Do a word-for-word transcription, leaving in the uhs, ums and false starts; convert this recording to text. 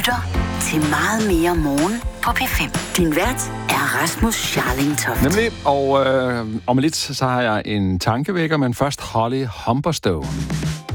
lytter til Meget mere morgen på P fem. Din vært er Rasmus Scharlingtoft. Nemlig, og øh, om lidt så har jeg en tankevækker, men først Holly Humberstone.